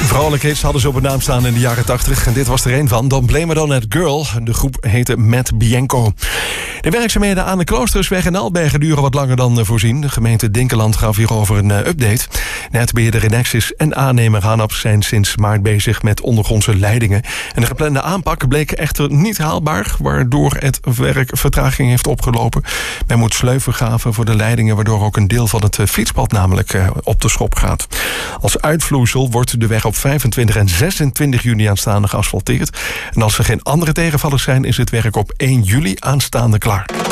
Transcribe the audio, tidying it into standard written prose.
Vrolijke hits hadden ze op een naam staan in de jaren 80. En dit was er een van. Don't Blame It On That Girl. De groep heette Matt Bianco. De werkzaamheden aan de Kloostersweg in Albergen duren wat langer dan voorzien. De gemeente Dinkeland gaf hierover een update. Netbeheerder Renexis en aannemer Hanap zijn sinds maart bezig met ondergrondse leidingen. En de geplande aanpak bleek echter niet haalbaar, waardoor het werk vertraging heeft opgelopen. Men moet sleuven graven voor de leidingen, waardoor ook een deel van het fietspad namelijk op de schop gaat. Als uitvloeisel wordt de weg op 25 en 26 juni aanstaande geasfalteerd. En als er geen andere tegenvallers zijn, is het werk op 1 juli aanstaande klaar.